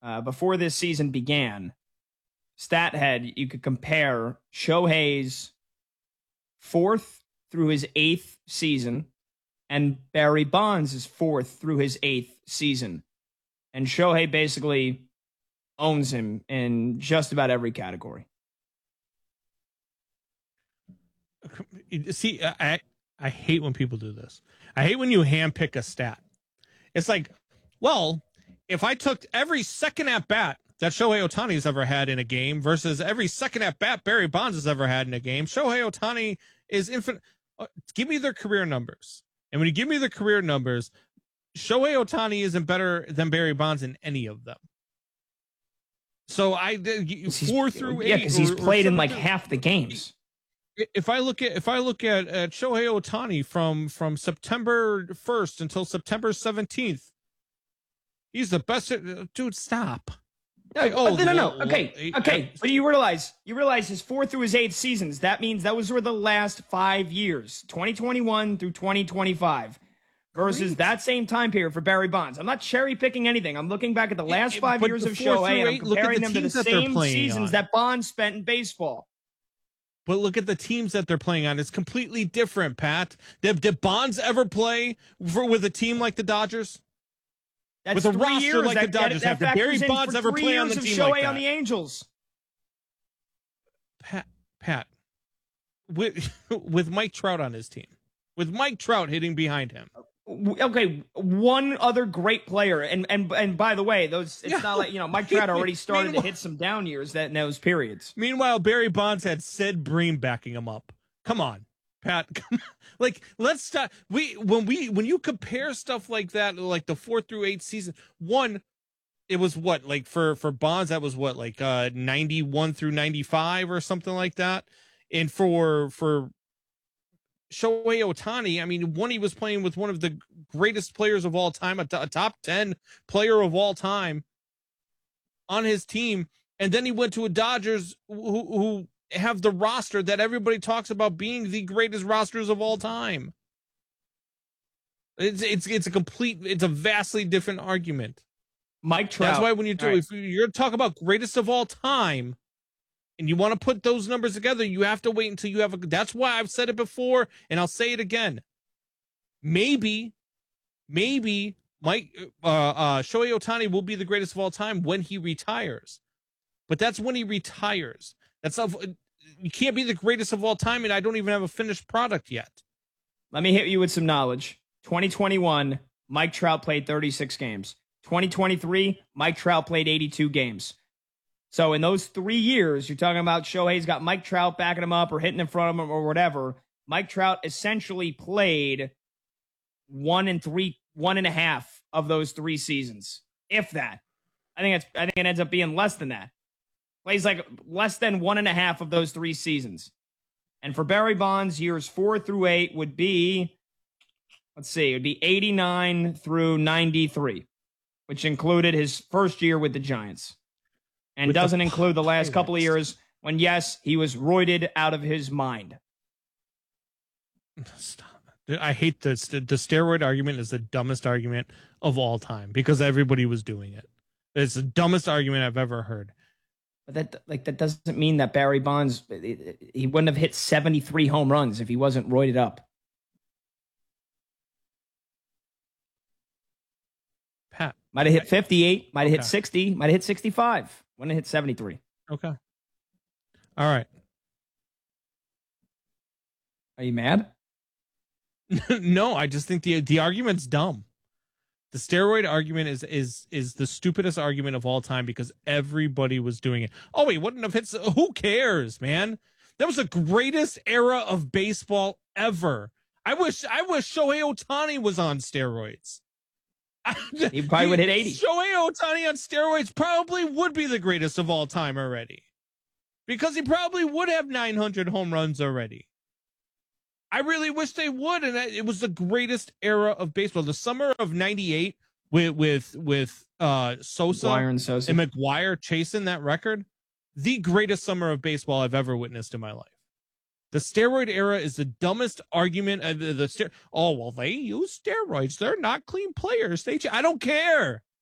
before this season began, StatHead, you could compare Shohei's 4th through his 8th season and Barry Bonds' 4th through his 8th season. And Shohei basically owns him in just about every category. See, I hate when people do this. I hate when you handpick a stat. It's like, well, if I took every second at bat that Shohei Ohtani's ever had in a game versus every second at bat Barry Bonds has ever had in a game, Shohei Ohtani is infinite. Give me their career numbers. And when you give me the career numbers, Shohei Ohtani isn't better than Barry Bonds in any of them. So 4 through 8. Yeah, because he's played in like half the games. If I look at Shohei Ohtani from September 1st until September 17th, he's the best. Dude, stop. No. Okay. But you realize his 4th through his 8th seasons. That means those were the last 5 years, 2021 through 2025, versus that same time period for Barry Bonds. I'm not cherry picking anything. I'm looking back at the last 5 years of Shohei and I'm comparing them to the same seasons that Bonds spent in baseball. But look at the teams that they're playing on. It's completely different, Pat. Did Bonds ever play with a team like the Dodgers? That's with a 3 roster years. like the Dodgers have. Did Barry Bonds ever play on the team like that? Shohei on the Angels. Pat, with Mike Trout on his team, with Mike Trout hitting behind him. Okay, one other great player, and by the way, not like Mike Trout already started to hit some down years in those periods. Meanwhile, Barry Bonds had Sid Bream backing him up. Come on, Pat. Like, let's stop. When you compare stuff like that, like the 4th through 8th season, it was what, like for Bonds, that was what, like 91 through 95 or something like that, and for Shohei Ohtani, I mean, he was playing with one of the greatest players of all time, a top 10 player of all time on his team. And then he went to a Dodgers who have the roster that everybody talks about being the greatest rosters of all time. It's a vastly different argument. Mike Trout. That's why when if you're talking about greatest of all time, and you want to put those numbers together, you have to wait until you have that's why I've said it before, and I'll say it again. Maybe Shohei Ohtani will be the greatest of all time when he retires. But that's when he retires. You can't be the greatest of all time, and I don't even have a finished product yet. Let me hit you with some knowledge. 2021, Mike Trout played 36 games. 2023, Mike Trout played 82 games. So in those 3 years, you're talking about Shohei's got Mike Trout backing him up or hitting in front of him or whatever. Mike Trout essentially played 1 and 1.5 of those 3 seasons, if that. I think it ends up being less than that. Plays like less than 1.5 of those 3 seasons. And for Barry Bonds, years 4 through 8 would be, it would be 89 through 93, which included his first year with the Giants. And doesn't include the last couple of years when, yes, he was roided out of his mind. Stop. I hate this. The steroid argument is the dumbest argument of all time because everybody was doing it. It's the dumbest argument I've ever heard. But that doesn't mean that Barry Bonds, he wouldn't have hit 73 home runs if he wasn't roided up. Pat. Might have hit 58, might have hit 60, might have hit 65. Wouldn't have hit 73. Okay. All right. Are you mad? No, I just think the argument's dumb. The steroid argument is the stupidest argument of all time because everybody was doing it. Oh, he wouldn't have hit. Who cares, man? That was the greatest era of baseball ever. I wish Shohei Ohtani was on steroids. He probably would hit 80. Shohei Ohtani on steroids probably would be the greatest of all time already. Because he probably would have 900 home runs already. I really wish they would, and it was the greatest era of baseball. The summer of '98 with Sosa and McGuire chasing that record, the greatest summer of baseball I've ever witnessed in my life. The steroid era is the dumbest argument. They use steroids. They're not clean players. I don't care.